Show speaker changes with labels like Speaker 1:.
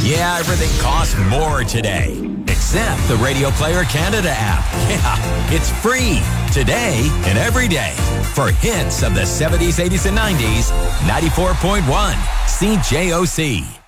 Speaker 1: Yeah, everything costs more today. Except the Radio Player Canada app. Yeah, it's free today and every day. For hits of the 70s, 80s, and 90s, 94.1 CJOC.